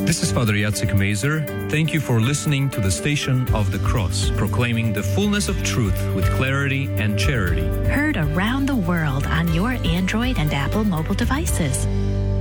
This is Father Jacek Mazer. Thank you for listening to the Station of the Cross, proclaiming the fullness of truth with clarity and charity. Heard around the world on your Android and Apple mobile devices.